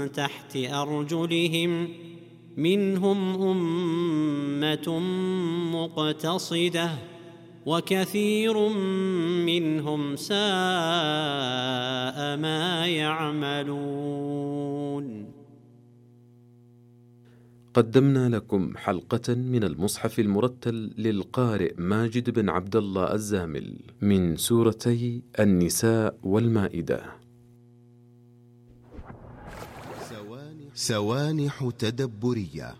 تحت أرجلهم منهم أمة مقتصدة وكثير منهم ساء ما يعملون. قدمنا لكم حلقة من المصحف المرتل للقارئ ماجد بن عبد الله الزامل من سورتي النساء والمائدة. سوانح تدبرية.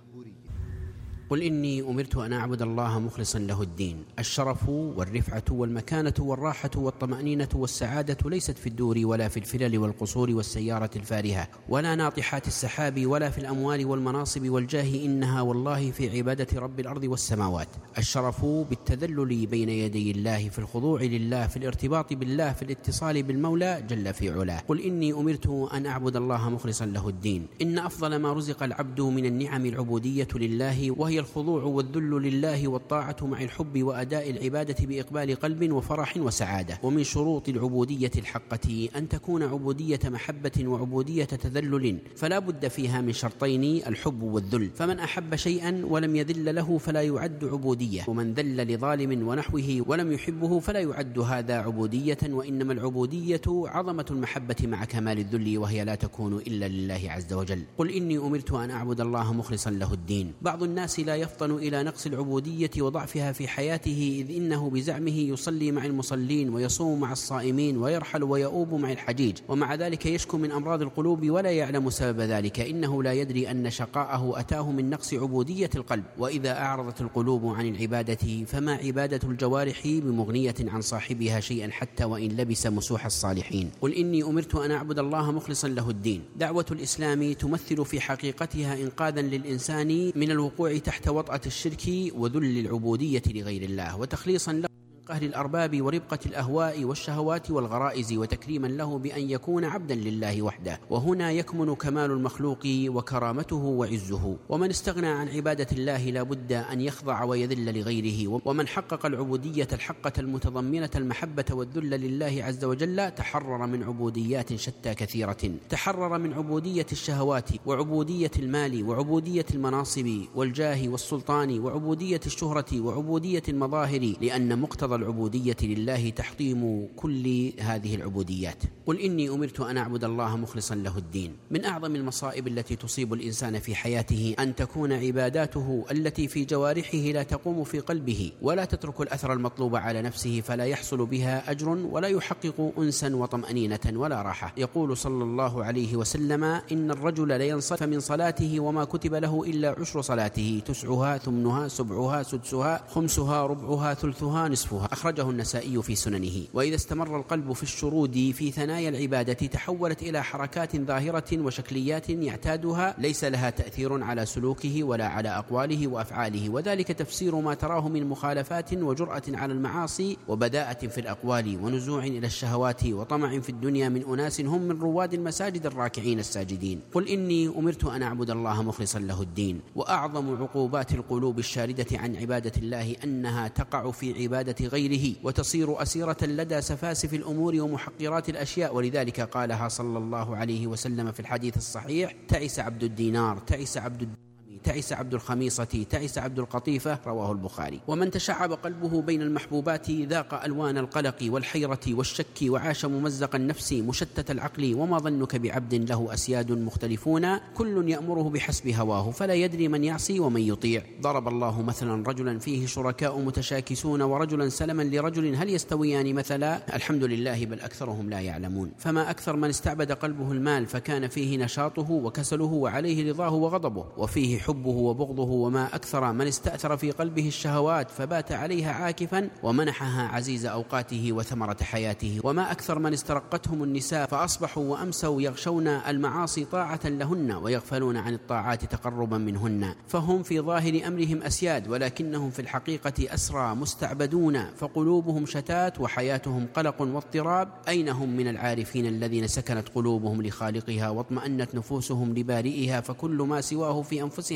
قل إني أمرت أن أعبد الله مخلصا له الدين. الشرف والرفعة والمكانة والراحة والطمأنينة والسعادة ليست في الدور ولا في الفلل والقصور والسيارة الفارهة ولا ناطحات السحاب ولا في الأموال والمناصب والجاه، إنها والله في عبادة رب الأرض والسماوات. الشرف بالتذلل بين يدي الله، في الخضوع لله، في الارتباط بالله، في الاتصال بالمولى جل في علاه. قل إني أمرت أن أعبد الله مخلصا له الدين. إن أفضل ما رزق العبد من النعم العبودية لله، وهي الخضوع والذل لله والطاعة مع الحب وأداء العبادة بإقبال قلب وفرح وسعادة. ومن شروط العبودية الحقة أن تكون عبودية محبة وعبودية تذلل، فلا بد فيها من شرطين: الحب والذل. فمن أحب شيئا ولم يذل له فلا يعد عبودية، ومن ذل لظالم ونحوه ولم يحبه فلا يعد هذا عبودية. وإنما العبودية عظمة المحبة مع كمال الذل، وهي لا تكون إلا لله عز وجل. قل إني أمرت أن أعبد الله مخلصا له الدين. بعض الناس لا يفطن إلى نقص العبودية وضعفها في حياته، إذ إنه بزعمه يصلي مع المصلين ويصوم مع الصائمين ويرحل ويؤوب مع الحجيج، ومع ذلك يشكو من أمراض القلوب ولا يعلم سبب ذلك. إنه لا يدري أن شقاءه أتاه من نقص عبودية القلب. وإذا أعرضت القلوب عن العبادة فما عبادة الجوارح بمغنية عن صاحبها شيئا، حتى وإن لبس مسوح الصالحين. قل إني أمرت أن أعبد الله مخلصا له الدين. دعوة الإسلام تمثل في حقيقتها إنقاذا للإنسان من الوقوع تحت وطأة الشرك وذل العبودية لغير الله، وتخليصا له من قهر الأرباب وربقة الأهواء والشهوات والغرائز، وتكريما له بأن يكون عبدا لله وحده. وهنا يكمن كمال المخلوق وكرامته وعزه. ومن استغنى عن عبادة الله لا بد أن يخضع ويذل لغيره. ومن حقق العبودية الحقة المتضمنة المحبة والذل لله عز وجل تحرر من عبوديات شتى كثيرة. تحرر من عبودية الشهوات وعبودية المال وعبودية المناصب والجاه والسلطان وعبودية الشهرة وعبودية المظاهر، لأن مقتضى العبودية لله تحطيم كل هذه العبوديات. قل إني أمرت أن أعبد الله مخلصا له الدين. من أعظم المصائب التي تصيب الإنسان في حياته أن تكون عباداته التي في جوارحه لا تقوم في قلبه، ولا تترك الأثر المطلوب على نفسه، فلا يحصل بها أجر ولا يحقق أنسا وطمأنينة ولا راحة. يقول صلى الله عليه وسلم: إن الرجل لينصرف من صلاته وما كتب له إلا عشر صلاته، تسعها ثمنها سبعها سدسها خمسها ربعها ثلثها نصفها. أخرجه النسائي في سننه. وإذا استمر القلب في الشرود في ثنايا العبادة تحولت إلى حركات ظاهرة وشكليات يعتادها ليس لها تأثير على سلوكه ولا على أقواله وأفعاله، وذلك تفسير ما تراه من مخالفات وجرأة على المعاصي وبداءة في الأقوال ونزوع إلى الشهوات وطمع في الدنيا من أناس هم من رواد المساجد الراكعين الساجدين. قل إني أمرت أن أعبد الله مخلصا له الدين. وأعظم عقوبات القلوب الشاردة عن عبادة الله أنها تقع في عبادة غيره وتصير أسيرة لدى سفاسف الأمور ومحقرات الأشياء. ولذلك قالها صلى الله عليه وسلم في الحديث الصحيح: تعس عبد الدينار، تعس عبد تعس عبد الخميصة، تعس عبد القطيفة. رواه البخاري. ومن تشعب قلبه بين المحبوبات ذاق ألوان القلق والحيرة والشك، وعاش ممزق النفس مشتت العقل. وما ظنك بعبد له أسياد مختلفون كل يأمره بحسب هواه، فلا يدري من يعصي ومن يطيع. ضرب الله مثلا رجلا فيه شركاء متشاكسون ورجلا سلما لرجل هل يستويان مثلا؟ الحمد لله بل أكثرهم لا يعلمون. فما أكثر من استعبد قلبه المال فكان فيه نشاطه وكسله وعليه رضاه وغضبه، وفيه حبه وبغضه. وما أكثر من استأثر في قلبه الشهوات فبات عليها عاكفا ومنحها عزيز أوقاته وثمرة حياته. وما أكثر من استرقتهم النساء فأصبحوا وأمسوا يغشون المعاصي طاعة لهن ويغفلون عن الطاعات تقربا منهن. فهم في ظاهر أمرهم أسياد، ولكنهم في الحقيقة أسرى مستعبدون، فقلوبهم شتات وحياتهم قلق واضطراب. أين هم من العارفين الذين سكنت قلوبهم لخالقها واطمأنت نفوسهم لبارئها، فكل ما سواه في أنفسهم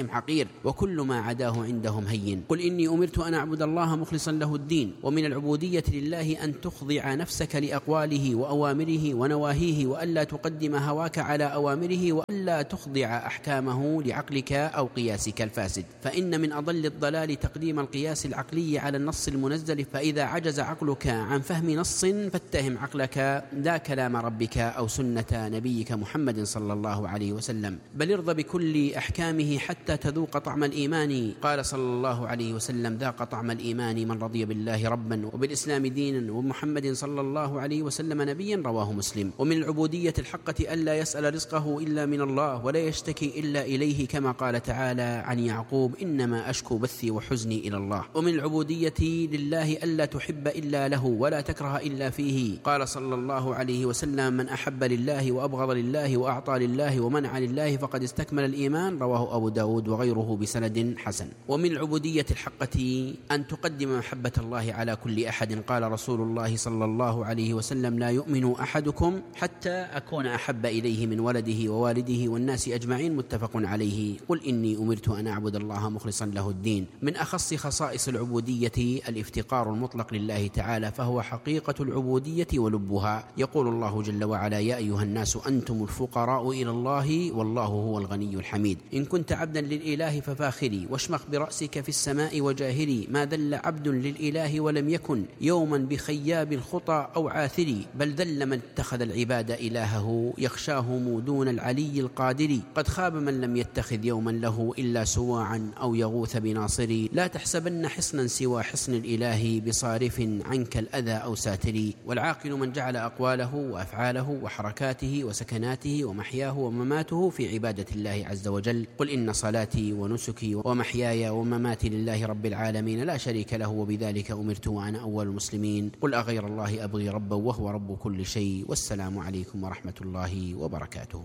أنفسهم حقير، وكل ما عداه عندهم هين. قل إني أمرت أن أعبد الله مخلصا له الدين. ومن العبودية لله أن تخضع نفسك لأقواله وأوامره ونواهيه، وألا تقدم هواك على أوامره، وألا تخضع أحكامه لعقلك أو قياسك الفاسد، فإن من أضل الضلال تقديم القياس العقلي على النص المنزل. فإذا عجز عقلك عن فهم نص فاتهم عقلك لا كلام ربك أو سنة نبيك محمد صلى الله عليه وسلم، بل ارض بكل أحكامه حتى تذوق طعم الإيمان. قال صلى الله عليه وسلم: ذاق طعم الإيمان من رضي بالله ربا وبالإسلام دينا ومحمد صلى الله عليه وسلم نبيا. رواه مسلم. ومن العبودية الحقة ألا يسأل رزقه إلا من الله ولا يشتكي إلا إليه، كما قال تعالى عن يعقوب: إنما أشكو بثي وحزني إلى الله. ومن العبودية لله ألا تحب إلا له ولا تكره إلا فيه. قال صلى الله عليه وسلم: من أحب لله وأبغض لله وأعطى لله ومنع لله فقد استكمل الإيمان. رواه أبو داود وغيره بسند حسن. ومن العبودية الحقة أن تقدم محبة الله على كل أحد. قال رسول الله صلى الله عليه وسلم: لا يؤمن أحدكم حتى أكون أحب إليه من ولده ووالده والناس أجمعين. متفق عليه. قل إني أمرت أن أعبد الله مخلصا له الدين. من أخص خصائص العبودية الافتقار المطلق لله تعالى، فهو حقيقة العبودية ولبها. يقول الله جل وعلا: يا أيها الناس أنتم الفقراء إلى الله والله هو الغني الحميد. إن كنت عبدا للإله ففاخري واشمخ برأسك في السماء وجاهري. ما ذل عبد للإله ولم يكن يوما بخياب الخطى أو عاثري، بل ذل من اتخذ العباد إلهه يخشاهم دون العلي القادر. قد خاب من لم يتخذ يوما له إلا سواعا أو يغوث بناصري. لا تحسبن حصنا سوى حصن الإله بصارف عنك الأذى أو ساتري. والعاقل من جعل أقواله وأفعاله وحركاته وسكناته ومحياه ومماته في عبادة الله عز وجل. قل إن صلاتي ونسكي ومحياي ومماتي لله رب العالمين لا شريك له وبذلك أمرت وأنا أول المسلمين. قل أغير الله أبغي ربا وهو رب كل شيء. والسلام عليكم ورحمة الله وبركاته.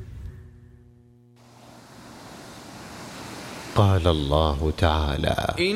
قال الله تعالى: